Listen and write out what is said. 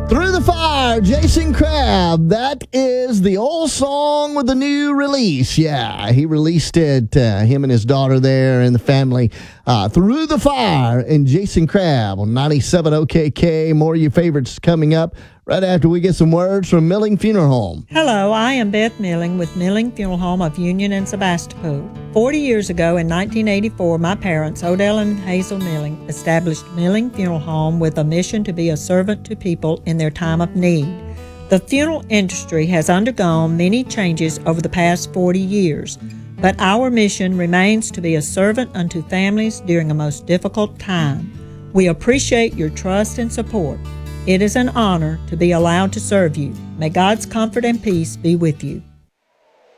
Through the Fire, Jason Crabb. That is the old song with the new release. Yeah, he released it, him and his daughter there and the family. Through the Fire and Jason Crabb on 97 OKK. More of your favorites coming up right after we get some words from Milling Funeral Home. Hello, I am Beth Milling with Milling Funeral Home of Union and Sebastopol. 40 years ago in 1984, my parents, Odell and Hazel Milling, established Milling Funeral Home with a mission to be a servant to people in their time of need. The funeral industry has undergone many changes over the past 40 years, but our mission remains to be a servant unto families during a most difficult time. We appreciate your trust and support. It is an honor to be allowed to serve you. May God's comfort and peace be with you.